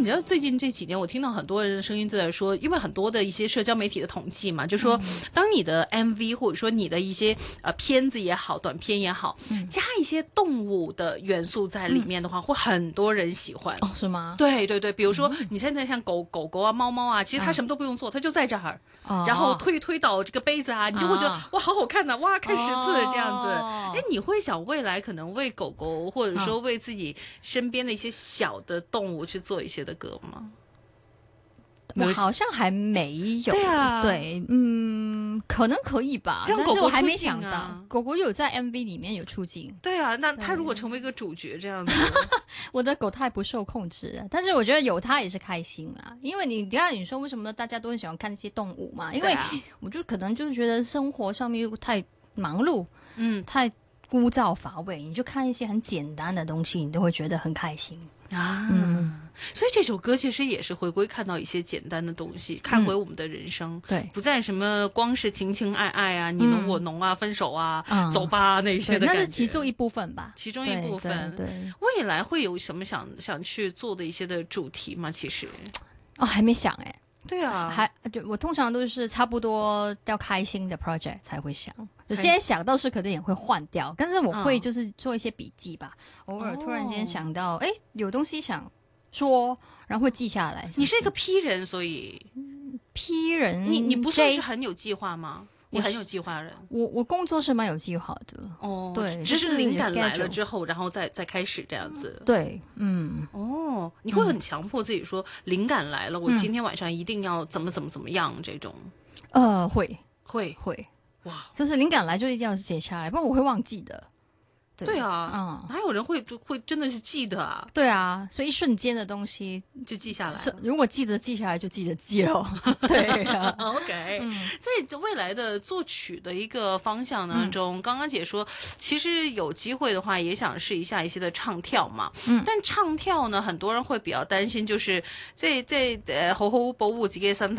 你知道最近这几年我听到很多人的声音都在说，因为很多的一些社交媒体的统计嘛，就说当你的 MV 或者说你的一些片子也好，短片也好，加一些动物的元素在里面的话，会很多人喜欢。 哦，是吗？ 对对对，比如说你现在像狗狗啊、猫猫啊，其实它什么都不用做，它就在这儿，然后推倒这个杯子啊，你就会觉得哇，好好看呐，哇，看识字这样子。哎，你会想未来可能为狗狗或者说为自己身边的一些小的动物去做一些的歌吗？ 我好像还没有。 对啊， 对，可能可以吧， 让狗狗但是我还没想出镜啊到，狗狗有在 MV 里面有出镜。 对啊，那它如果成为一个主角这样子， 我的狗太不受控制了，但是我觉得有它也是开心啦。因为你刚才你说为什么大家都很喜欢看这些动物嘛？因为我就可能就是觉得生活上面又太忙碌，太枯燥乏味，你就看一些很简单的东西，你都会觉得很开心啊。所以这首歌其实也是回归看到一些简单的东西，看回我们的人生， 对， 不再什么光是情情爱爱啊，你侬我侬啊，分手啊，走吧那些的感觉， 那是其中一部分吧， 其中一部分。 对， 未来会有什么想去做的一些的主题吗？其实还没想哎。 对啊， 我通常都是差不多要开心的 project 才会想，现在想到是可能也会换掉，但是我会就是做一些笔记吧，偶尔突然间想到，有东西想说，然后会记下来。 你是一个 P 人，所以 P 人， 你不算是很有计划吗？你很有计划人， 我工作是蛮有计划的哦，对， 只是灵感来了之后，然后再开始这样子。 对， 你会很强迫自己说，灵感来了，我今天晚上一定要怎么样这种？ 会， 哇， 就是灵感来就一定要写下来，不然我会忘记的。 对啊，哪有人会真的是记得啊？ 对啊，所以一瞬间的东西就记下来。 如果记得记下来，就记得记了。对啊 ，OK。在未来的作曲的一个方向当中，刚刚姐说，其实有机会的话，也想试一下一些的唱跳嘛。但唱跳呢，很多人会比较担心，就是在好好保護自己嘅身體